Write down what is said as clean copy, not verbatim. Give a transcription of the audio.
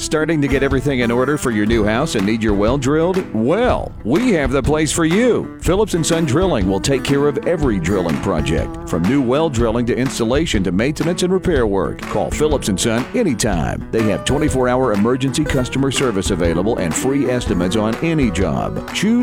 starting to get everything in order for your new house and need your well drilled? Well, we have the place for you. Phillips & Son Drilling will take care of every drilling project, from new well drilling to installation to maintenance and repair work. Call Phillips & Son anytime. They have 24-hour emergency customer service available and free estimates on any job. Choose